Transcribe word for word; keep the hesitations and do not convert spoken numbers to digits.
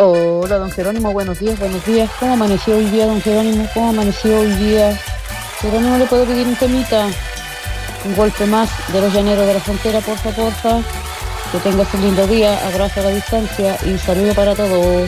Hola, don Jerónimo, buenos días, buenos días. ¿Cómo amaneció hoy día, don Jerónimo? ¿Cómo amaneció hoy día? Jerónimo, ¿le puedo pedir un temita? Un golpe más de los llaneros de la frontera, porfa, porfa. Que tengas un lindo día, abrazo a la distancia y saludo para todos.